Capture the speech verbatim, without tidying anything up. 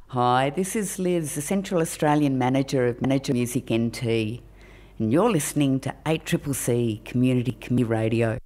Hi, this is Liz, the Central Australian Manager of Manager Music N T, and you're listening to eight C C C Community Community Radio.